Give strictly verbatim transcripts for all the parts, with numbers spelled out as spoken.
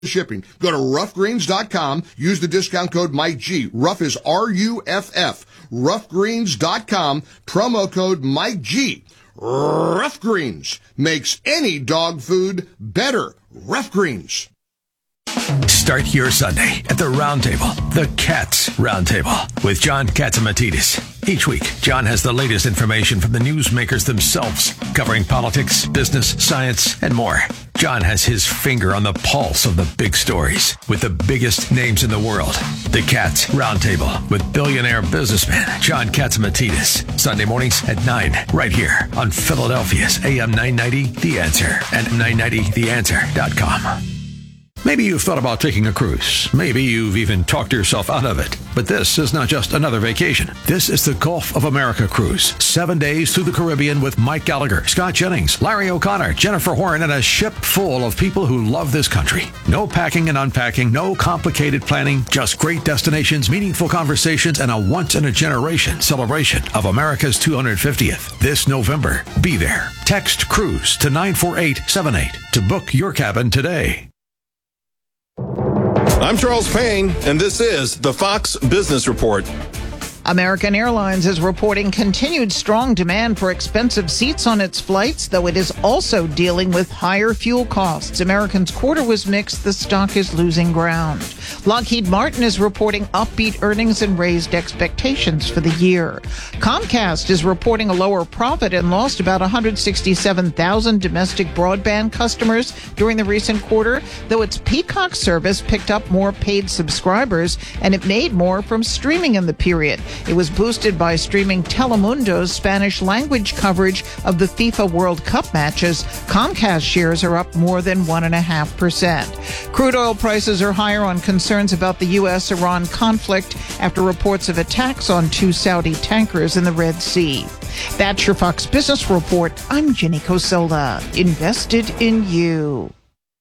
shipping. Go to rough greens dot com. Use the discount code Mike G. Rough is R U F F. rough greens dot com. Promo code Mike G. Rough Greens makes any dog food better. Rough Greens. Start your Sunday at the Round Table, the Cats Round Table, with John Catsimatidis. Each week, John has the latest information from the newsmakers themselves, covering politics, business, science, and more. John has his finger on the pulse of the big stories with the biggest names in the world. The Cats Round Table with billionaire businessman John Catsimatidis. Sunday mornings at nine, right here on Philadelphia's A M nine ninety The Answer and nine ninety the answer dot com. Maybe you've thought about taking a cruise. Maybe you've even talked yourself out of it. But this is not just another vacation. This is the Gulf of America cruise. Seven days through the Caribbean with Mike Gallagher, Scott Jennings, Larry O'Connor, Jennifer Horn, and a ship full of people who love this country. No packing and unpacking, no complicated planning, just great destinations, meaningful conversations, and a once-in-a-generation celebration of America's two hundred fiftieth. This November, be there. Text CRUISE to nine four eight seven eight to book your cabin today. I'm Charles Payne, and this is the Fox Business Report. American Airlines is reporting continued strong demand for expensive seats on its flights, though it is also dealing with higher fuel costs. American's quarter was mixed. The stock is losing ground. Lockheed Martin is reporting upbeat earnings and raised expectations for the year. Comcast is reporting a lower profit and lost about one hundred sixty-seven thousand domestic broadband customers during the recent quarter, though its Peacock service picked up more paid subscribers and it made more from streaming in the period. It was boosted by streaming Telemundo's Spanish language coverage of the FIFA World Cup matches. Comcast shares are up more than one point five percent. Crude oil prices are higher on concerns about the U S Iran conflict after reports of attacks on two Saudi tankers in the Red Sea. That's your Fox Business Report. I'm Jenny Coselda. Invested in you.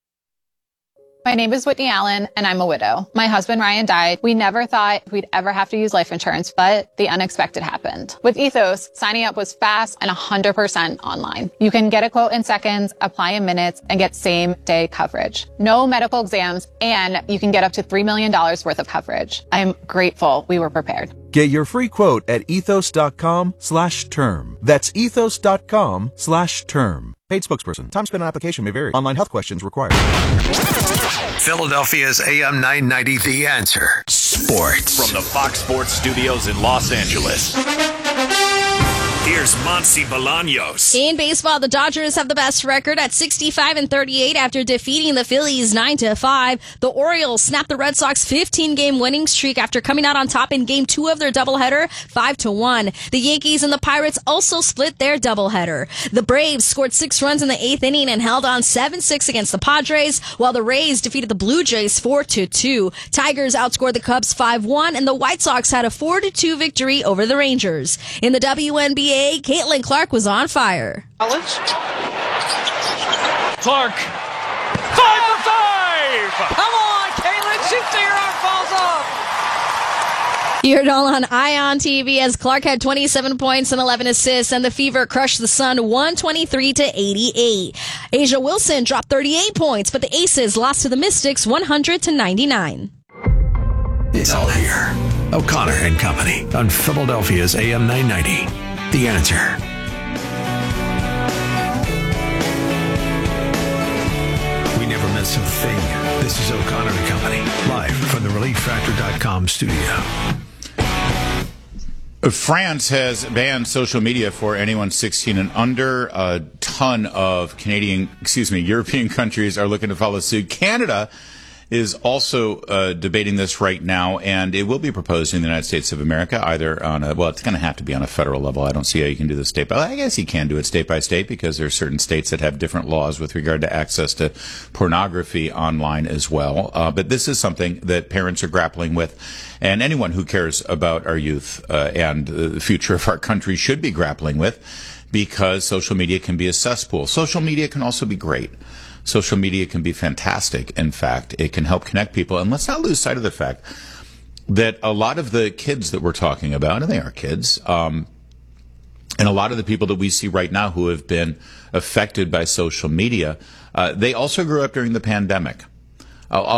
My name is Whitney Allen, and I'm a widow. My husband, Ryan, died. We never thought we'd ever have to use life insurance, but the unexpected happened. With Ethos, signing up was fast and one hundred percent online. You can get a quote in seconds, apply in minutes, and get same-day coverage. No medical exams, and you can get up to three million dollars worth of coverage. I'm grateful we were prepared. Get your free quote at ethos.com slash term. That's ethos.com slash term. Paid spokesperson. Time spent on application may vary. Online health questions required. Philadelphia's A M nine ninety The Answer. Sports. From the Fox Sports Studios in Los Angeles, here's Monty Bolaños. In baseball, the Dodgers have the best record at sixty-five and thirty-eight after defeating the Phillies nine to five. The Orioles snapped the Red Sox fifteen-game winning streak after coming out on top in game two of their doubleheader, five to one. The Yankees and the Pirates also split their doubleheader. The Braves scored six runs in the eighth inning and held on seven six against the Padres, while the Rays defeated the Blue Jays four to two. Tigers outscored the Cubs five one, and the White Sox had a four to two victory over the Rangers. In the W N B A, Caitlin Clark was on fire. Clark. Five for five! Come on, Caitlin, shoot till your arm falls off! You heard it all on Ion T V as Clark had twenty-seven points and eleven assists, and the Fever crushed the Sun one twenty-three to eighty-eight. Asia Wilson dropped thirty-eight points, but the Aces lost to the Mystics one hundred to ninety-nine. It's all here. O'Connor and Company on Philadelphia's A M nine ninety. The Answer. We never miss a thing. This is O'Connor and Company, live from the relief factor dot com studio. France has banned social media for anyone sixteen and under. A ton of Canadian, excuse me, European countries are looking to follow suit. Canada is also uh, debating this right now, and it will be proposed in the United States of America, either on a, well, it's going to have to be on a federal level. I don't see how you can do this state by, I guess you can do it state by state, because there are certain states that have different laws with regard to access to pornography online as well. Uh, but this is something that parents are grappling with, and anyone who cares about our youth uh, and the future of our country should be grappling with, because social media can be a cesspool. Social media can also be great. Social media can be fantastic. In fact, it can help connect people. And let's not lose sight of the fact that a lot of the kids that we're talking about, and they are kids, um, and a lot of the people that we see right now who have been affected by social media, uh, they also grew up during the pandemic. I'll, I'll